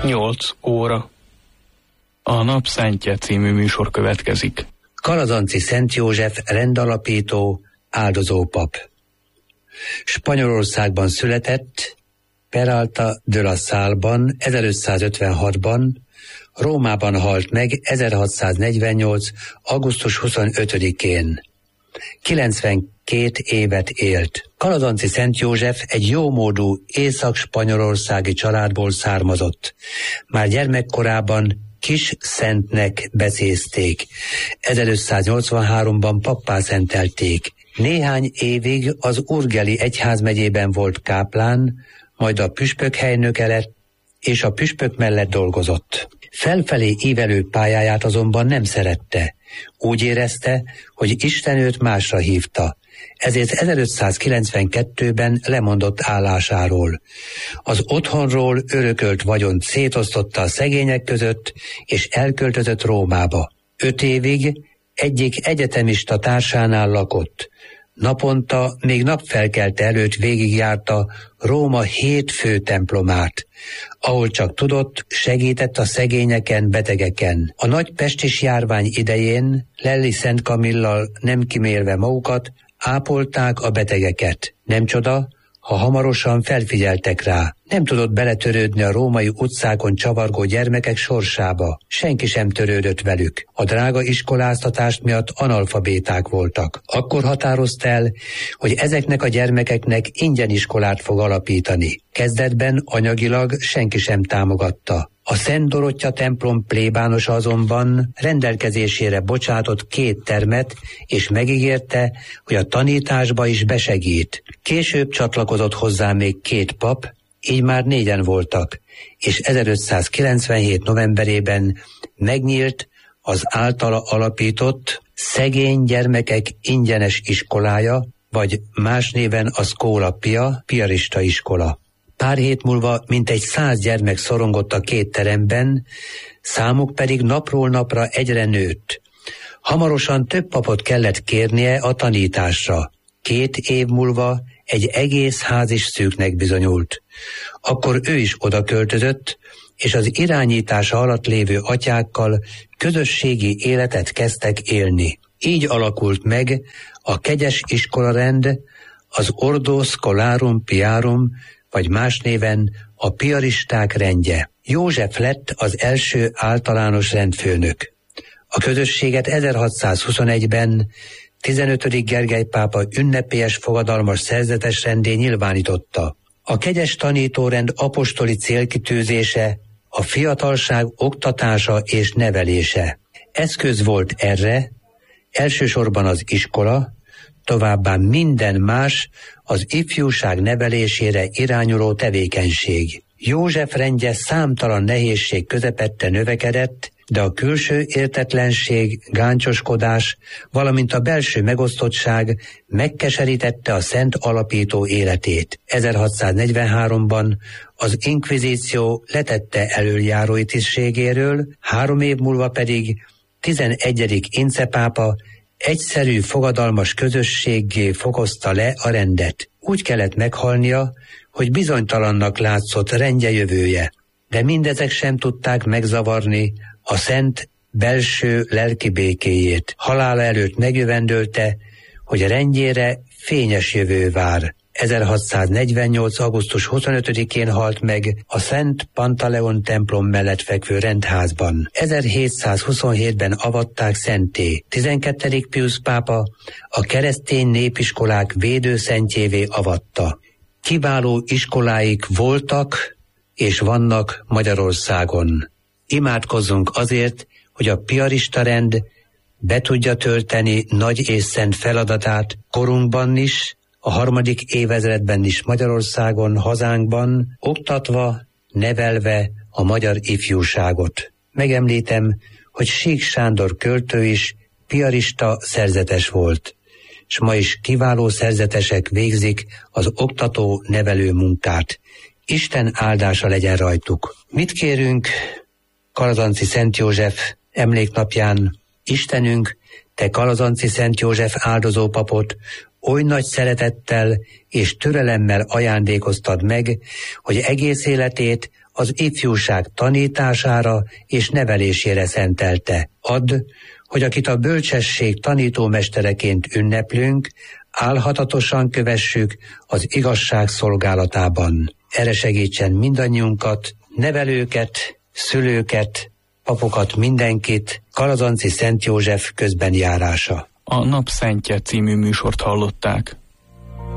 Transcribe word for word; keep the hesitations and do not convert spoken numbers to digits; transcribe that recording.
nyolc óra. A Nap Szentje című műsor következik. Kalazanci Szent József rendalapító, áldozópap. Spanyolországban született, Peralta de la Salban ezerötszázötvenhatban, Rómában halt meg ezerhatszáznegyvennyolc. augusztus huszonötödikén. kilencvenkét évet élt. Kalazanci Szent József egy jómódú észak-spanyolországi családból származott. Már gyermekkorában Kis Szentnek becézték. ezerötszáznyolcvanháromban pappá szentelték. Néhány évig az Urgeli egyházmegyében volt káplán, majd a püspökhelynöke lett, és a püspök mellett dolgozott. Felfelé ívelő pályáját azonban nem szerette. Úgy érezte, hogy Isten őt másra hívta. Ezért ezerötszázkilencvenkettőben lemondott állásáról. Az otthonról örökölt vagyont szétosztotta a szegények között, és elköltözött Rómába. Öt évig egyik egyetemista társánál lakott. Naponta, még napfelkelte előtt végigjárta Róma hét fő templomát. Ahol csak tudott, segített a szegényeken, betegeken. A nagy pestis járvány idején Lelli Szent Kamillal nem kimélve magukat, ápolták a betegeket. Nem csoda, ha hamarosan felfigyeltek rá. Nem tudott beletörődni a római utcákon csavargó gyermekek sorsába. Senki sem törődött velük. A drága iskoláztatást miatt analfabéták voltak. Akkor határozta el, hogy ezeknek a gyermekeknek ingyen iskolát fog alapítani. Kezdetben anyagilag senki sem támogatta. A Szent Dorottya templom plébánosa azonban rendelkezésére bocsátott két termet, és megígérte, hogy a tanításba is besegít. Később csatlakozott hozzá még két pap, így már négyen voltak, és ezerötszázkilencvenhét novemberében megnyílt az általa alapított Szegény Gyermekek Ingyenes Iskolája, vagy más néven a Schola Pia, piarista iskola. Pár hét múlva mintegy száz gyermek szorongott a két teremben, számuk pedig napról napra egyre nőtt. Hamarosan több papot kellett kérnie a tanításra. Két év múlva egy egész ház is szűknek bizonyult. Akkor ő is oda költözött, és az irányítása alatt lévő atyákkal közösségi életet kezdtek élni. Így alakult meg a kegyes iskolarend, az Ordo Scholarum Piarum, vagy más néven a piaristák rendje. József lett az első általános rendfőnök. A közösséget ezerhatszázhuszonegyben tizenötödik Gergely pápa ünnepélyes fogadalmas szerzetes rendé nyilvánította. A kegyes tanítórend apostoli célkitűzése a fiatalság oktatása és nevelése. Eszköz volt erre, elsősorban az iskola, továbbá minden más az ifjúság nevelésére irányuló tevékenység. József rendje számtalan nehézség közepette növekedett, de a külső értetlenség, gáncsoskodás, valamint a belső megosztottság megkeserítette a szent alapító életét. ezerhatszáznegyvenháromban az inkvizíció letette elöljárói tisztségéről, három év múlva pedig tizenegyedik Ince pápa egyszerű fogadalmas közösséggé fokozta le a rendet. Úgy kellett meghalnia, hogy bizonytalannak látszott rendje jövője, de mindezek sem tudták megzavarni a szent belső lelki békéjét. Halála előtt megjövendölte, hogy rendjére fényes jövő vár. ezerhatszáznegyvennyolc. augusztus huszonötödikén halt meg a Szent Pantaleon templom mellett fekvő rendházban. ezerhétszázhuszonhétben avatták szentté. tizenkettedik Piusz pápa a keresztény népiskolák védőszentjévé avatta. Kiváló iskoláik voltak és vannak Magyarországon. Imádkozzunk azért, hogy a piarista rend be tudja tölteni nagy és szent feladatát korunkban is, a harmadik évezredben is Magyarországon, hazánkban, oktatva, nevelve a magyar ifjúságot. Megemlítem, hogy Sík Sándor költő is piarista szerzetes volt, és ma is kiváló szerzetesek végzik az oktató-nevelő munkát. Isten áldása legyen rajtuk. Mit kérünk Kalazanci Szent József emléknapján? Istenünk, te Kalazanci Szent József áldozópapot oly nagy szeretettel és türelemmel ajándékoztad meg, hogy egész életét az ifjúság tanítására és nevelésére szentelte. Add, hogy akit a bölcsesség tanítómestereként ünneplünk, álhatatosan kövessük az igazság szolgálatában. Erre segítsen mindannyiunkat, nevelőket, szülőket, papokat, mindenkit, Kalazanci Szent József közbenjárása. A Nap Szentje című műsort hallották.